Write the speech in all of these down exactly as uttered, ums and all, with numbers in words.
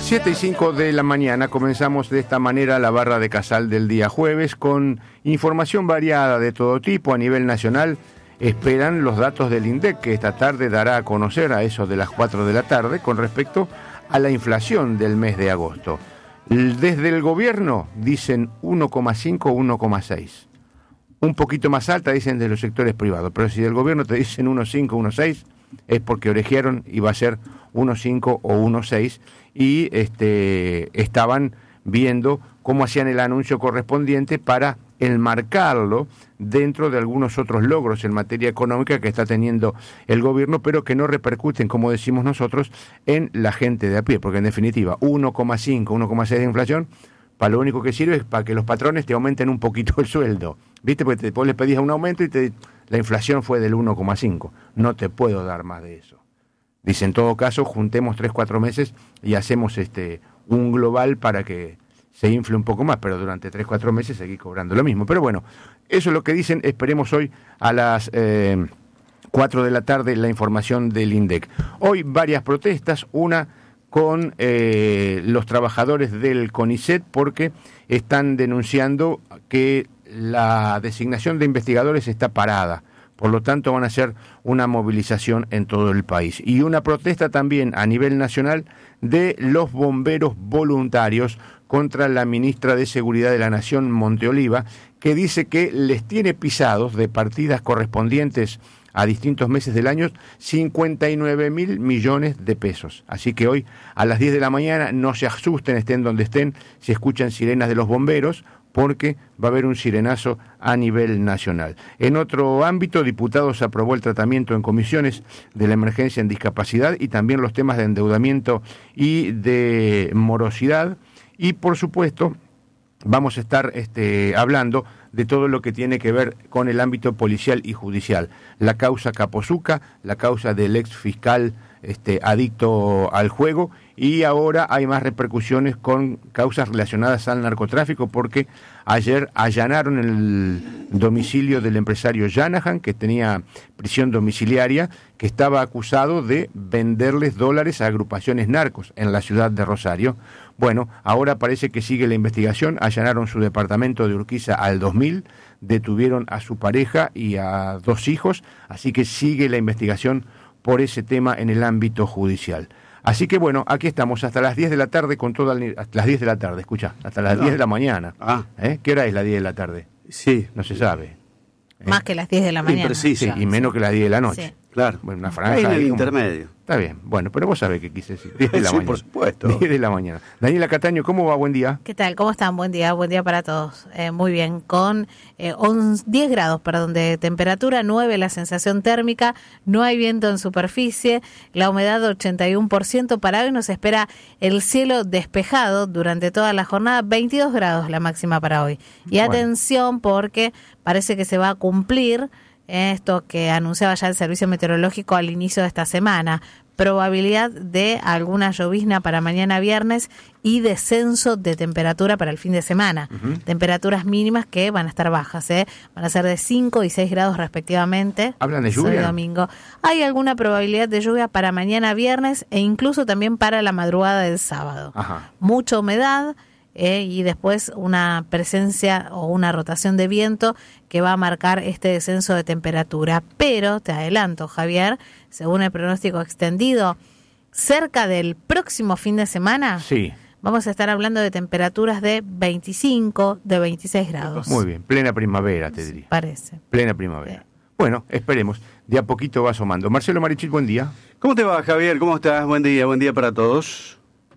siete y cinco de la mañana comenzamos de esta manera la barra de Casal del día jueves con información variada de todo tipo a nivel nacional. Esperan los datos del INDEC que esta tarde dará a conocer a eso de las cuatro de la tarde con respecto a la inflación del mes de agosto. Desde el gobierno dicen uno coma cinco, uno coma seis. Un poquito más alta dicen de los sectores privados, pero si del gobierno te dicen uno coma cinco, uno coma seis es porque orejearon y va a ser uno coma cinco o uno coma seis y este, estaban viendo cómo hacían el anuncio correspondiente para enmarcarlo dentro de algunos otros logros en materia económica que está teniendo el gobierno, pero que no repercuten, como decimos nosotros, en la gente de a pie, porque en definitiva uno coma cinco, uno coma seis de inflación, para lo único que sirve es para que los patrones te aumenten un poquito el sueldo, ¿viste? Porque te, vos le pedías un aumento y te, la inflación fue del uno coma cinco, no te puedo dar más de eso. Dice, en todo caso, juntemos tres, cuatro meses y hacemos este un global para que se infle un poco más, pero durante tres, cuatro meses seguir cobrando lo mismo. Pero bueno, eso es lo que dicen. Esperemos hoy a las eh, cuatro de la tarde la información del INDEC. Hoy varias protestas, una con eh, los trabajadores del CONICET porque están denunciando que la designación de investigadores está parada. Por lo tanto, van a hacer una movilización en todo el país. Y una protesta también a nivel nacional de los bomberos voluntarios contra la ministra de Seguridad de la Nación, Monteoliva, que dice que les tiene pisados de partidas correspondientes a distintos meses del año cincuenta y nueve mil millones de pesos. Así que hoy a las diez de la mañana no se asusten, estén donde estén, si escuchan sirenas de los bomberos, porque va a haber un sirenazo a nivel nacional. En otro ámbito, diputados aprobó el tratamiento en comisiones de la emergencia en discapacidad y también los temas de endeudamiento y de morosidad. Y, por supuesto, vamos a estar este, hablando de todo lo que tiene que ver con el ámbito policial y judicial. La causa Capozuca, la causa del ex fiscal este, adicto al juego, y ahora hay más repercusiones con causas relacionadas al narcotráfico, porque ayer allanaron el domicilio del empresario Yanahan, que tenía prisión domiciliaria, que estaba acusado de venderles dólares a agrupaciones narcos en la ciudad de Rosario. Bueno, ahora parece que sigue la investigación. Allanaron su departamento de Urquiza al dos mil, detuvieron a su pareja y a dos hijos, así que sigue la investigación por ese tema en el ámbito judicial. Así que bueno, aquí estamos hasta las diez de la tarde con toda el, hasta las diez de la tarde, escucha, hasta las no. diez de la mañana. Ah. ¿Eh? ¿Qué hora es la diez de la tarde? Sí. No se sabe. ¿Eh? Más que las diez de la mañana. Imprecisa. Sí, y menos que las diez de la noche. Sí. Claro. Bueno, una franja ahí en el como... intermedio. Está bien, bueno, pero vos sabés qué quise decir. diez de la sí, mañana. por supuesto. diez de la mañana. Daniela Cataño, ¿cómo va? Buen día. ¿Qué tal? ¿Cómo están? Buen día, buen día para todos. Eh, muy bien, con eh, once, diez grados perdón, de temperatura, nueve la sensación térmica, no hay viento en superficie, la humedad ochenta y uno por ciento. Para hoy nos espera el cielo despejado durante toda la jornada, veintidós grados la máxima para hoy. Y bueno, atención porque parece que se va a cumplir esto que anunciaba ya el Servicio Meteorológico al inicio de esta semana. Probabilidad de alguna llovizna para mañana viernes y descenso de temperatura para el fin de semana. Uh-huh. Temperaturas mínimas que van a estar bajas, ¿eh? Van a ser de cinco y seis grados respectivamente. ¿Hablan de lluvia? Hoy domingo. Hay alguna probabilidad de lluvia para mañana viernes e incluso también para la madrugada del sábado. Ajá. Mucha humedad. Eh, y después una presencia o una rotación de viento que va a marcar este descenso de temperatura. Pero, te adelanto, Javier, según el pronóstico extendido, cerca del próximo fin de semana, sí, vamos a estar hablando de temperaturas de veinticinco, de veintiséis grados. Muy bien, plena primavera, te diría. Parece. Plena primavera. Sí. Bueno, esperemos, de a poquito va asomando. Marcelo Marichil, buen día. ¿Cómo te va, Javier? ¿Cómo estás? Buen día, buen día para todos.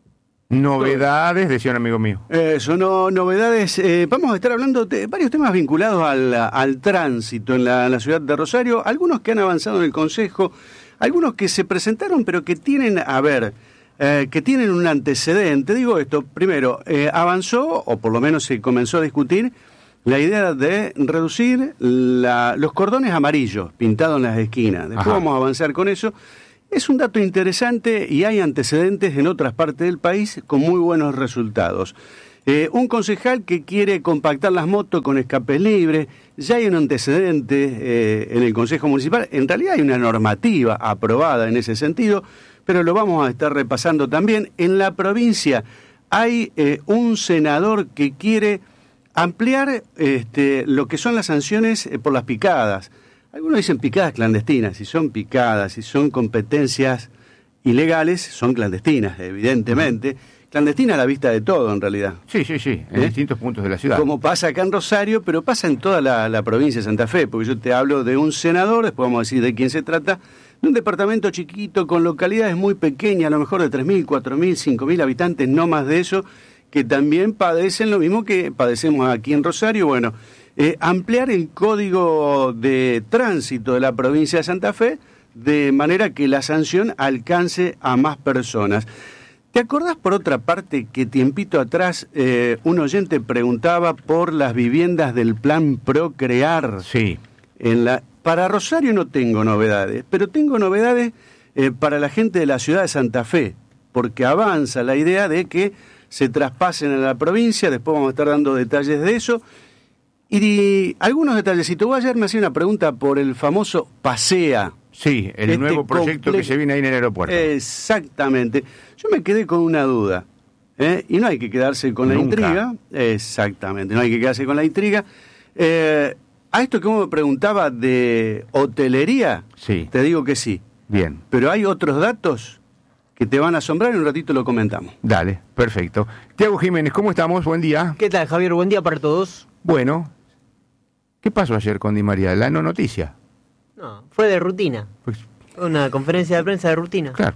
Novedades, decía un amigo mío. Eso, no, novedades. Eh, vamos a estar hablando de varios temas vinculados al, al tránsito en la, en la ciudad de Rosario. Algunos que han avanzado en el Consejo, algunos que se presentaron, pero que tienen, a ver, eh, que tienen un antecedente. Digo esto, primero, eh, avanzó, o por lo menos se comenzó a discutir, la idea de reducir la, los cordones amarillos pintados en las esquinas. Después Ajá. vamos a avanzar con eso. Es un dato interesante y hay antecedentes en otras partes del país con muy buenos resultados. Eh, un concejal que quiere compactar las motos con escapes libres, ya hay un antecedente eh, en el Consejo Municipal, en realidad hay una normativa aprobada en ese sentido, pero lo vamos a estar repasando también. En la provincia hay eh, un senador que quiere ampliar este, lo que son las sanciones eh, por las picadas. Algunos dicen picadas clandestinas, si son picadas, si son competencias ilegales, son clandestinas, evidentemente. Clandestina a la vista de todo, en realidad. Sí, sí, sí, en ¿Eh? distintos puntos de la ciudad. Como pasa acá en Rosario, pero pasa en toda la, la provincia de Santa Fe, porque yo te hablo de un senador, después vamos a decir de quién se trata, de un departamento chiquito con localidades muy pequeñas, a lo mejor de tres mil, cuatro mil, cinco mil habitantes, no más de eso, que también padecen lo mismo que padecemos aquí en Rosario. Bueno, eh, ampliar el código de tránsito de la provincia de Santa Fe de manera que la sanción alcance a más personas. ¿Te acordás, por otra parte, que tiempito atrás eh, un oyente preguntaba por las viviendas del plan Procrear? Sí. En la, para Rosario no tengo novedades, pero tengo novedades eh, para la gente de la ciudad de Santa Fe, porque avanza la idea de que se traspasen a la provincia, después vamos a estar dando detalles de eso. Y, y algunos detallecitos. Vos ayer me hacía una pregunta por el famoso PASEA. Sí, el este nuevo proyecto comple- que se viene ahí en el aeropuerto. Exactamente. Yo me quedé con una duda, ¿eh? Y no hay que quedarse con Nunca. la intriga. Exactamente, no hay que quedarse con la intriga. Eh, a esto que vos me preguntaba de hotelería, sí. Te digo que sí. Bien. Pero hay otros datos que te van a asombrar y un ratito lo comentamos. Dale, perfecto. Tiago Jiménez, ¿cómo estamos? Buen día. ¿Qué tal, Javier? Buen día para todos. Bueno, ¿qué pasó ayer con Di María? La no noticia. No, fue de rutina. Pues, Una conferencia de prensa de rutina. claro.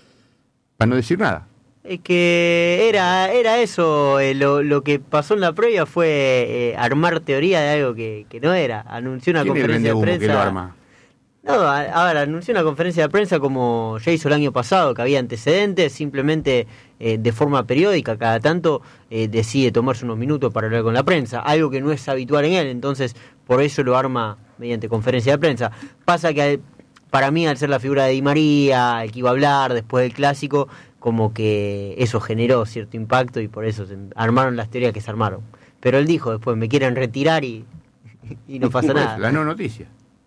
Para no decir nada. Es que era era eso, eh, lo, lo que pasó en la previa fue eh, armar teoría de algo que, que no era. Anunció una ¿Quién es el conferencia de vendehumo prensa. que lo arma? No, a, a ver, anunció una conferencia de prensa como ya hizo el año pasado, que había antecedentes, simplemente eh, de forma periódica, cada tanto eh, decide tomarse unos minutos para hablar con la prensa, algo que no es habitual en él, entonces por eso lo arma mediante conferencia de prensa. Pasa que para mí, al ser la figura de Di María, el que iba a hablar después del clásico, como que eso generó cierto impacto y por eso se armaron las teorías que se armaron. Pero él dijo después, me quieren retirar y, y no pasa Pues, nada. La no noticia.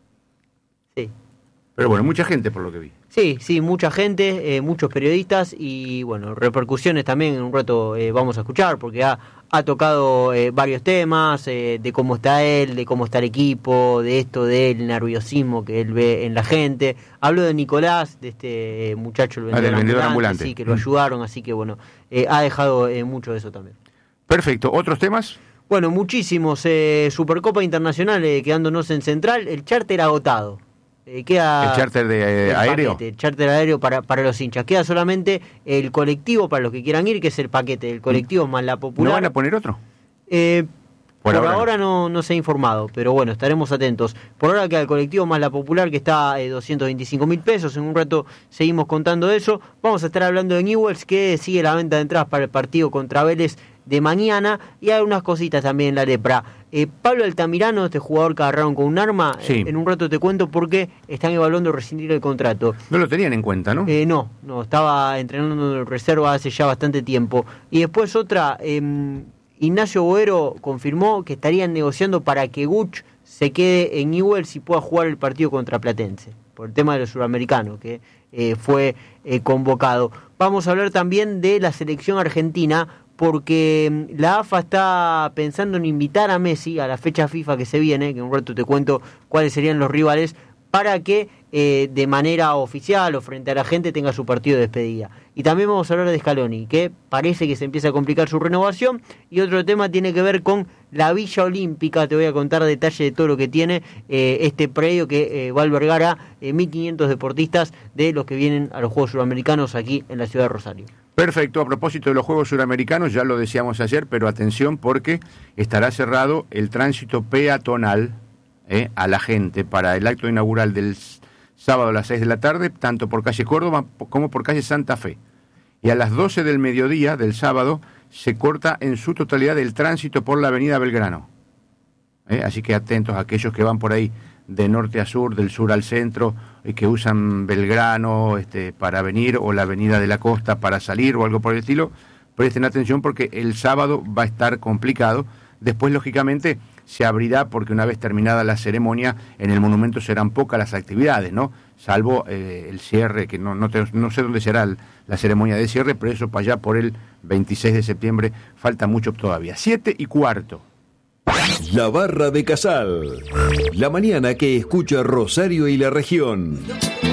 Sí. Pero bueno, mucha gente por lo que vi. Sí, sí, mucha gente, eh, muchos periodistas y bueno, repercusiones también en un rato eh, vamos a escuchar porque ha, ha tocado eh, varios temas, eh, de cómo está él, de cómo está el equipo, de esto del nerviosismo que él ve en la gente. Hablo de Nicolás, de este eh, muchacho, el Ah, del vendedor ambulante. sí, que lo ayudaron, así que bueno, eh, ha dejado eh, mucho de eso también. Perfecto. ¿Otros temas? Bueno, muchísimos. Eh, Supercopa Internacional eh, quedándonos en Central, el charter agotado. Eh, queda ¿El charter de, eh, el aéreo? Paquete, el charter aéreo para, para los hinchas. Queda solamente el colectivo para los que quieran ir, que es el paquete. El colectivo más la popular. ¿No van a poner otro? Eh, Por por ahora ahora no. no se ha informado, pero bueno, estaremos atentos. Por ahora queda el colectivo más la popular, que está eh, doscientos veinticinco mil pesos. En un rato seguimos contando eso. Vamos a estar hablando de Newell's, que sigue la venta de entradas para el partido contra Vélez de mañana, y hay unas cositas también en la lepra. Eh, Pablo Altamirano, este jugador que agarraron con un arma, Sí. eh, en un rato te cuento por qué están evaluando rescindir el contrato. No lo tenían en cuenta, ¿no? Eh, no, no, estaba entrenando en reserva hace ya bastante tiempo. Y después otra, eh, Ignacio Boero confirmó que estarían negociando para que Guch se quede en Newell's y pueda jugar el partido contra Platense, por el tema de los sudamericanos, que eh, fue eh, convocado. Vamos a hablar también de la selección argentina, porque la A F A está pensando en invitar a Messi a la fecha FIFA que se viene, que en un rato te cuento cuáles serían los rivales, para que eh, de manera oficial o frente a la gente tenga su partido de despedida. Y también vamos a hablar de Scaloni, que parece que se empieza a complicar su renovación. Y otro tema tiene que ver con la Villa Olímpica. Te voy a contar detalles de todo lo que tiene eh, este predio que eh, va a albergar a eh, mil quinientos deportistas de los que vienen a los Juegos Suramericanos aquí en la ciudad de Rosario. Perfecto. A propósito de los Juegos Suramericanos, ya lo decíamos ayer, pero atención porque estará cerrado el tránsito peatonal eh, a la gente para el acto inaugural del sábado a las seis de la tarde, tanto por calle Córdoba como por calle Santa Fe. Y a las doce del mediodía del sábado se corta en su totalidad el tránsito por la avenida Belgrano. ¿Eh? Así que atentos a aquellos que van por ahí de norte a sur, del sur al centro, y que usan Belgrano este, para venir, o la avenida de la Costa para salir, o algo por el estilo. Presten atención porque el sábado va a estar complicado. Después, lógicamente, se abrirá porque una vez terminada la ceremonia, en el monumento serán pocas las actividades, ¿no? salvo eh, el cierre, que no, no, te, no sé dónde será el, la ceremonia de cierre, pero eso para allá por el veintiséis de septiembre falta mucho todavía. Siete y cuarto. La Barra de Casal, la mañana que escucha Rosario y la región.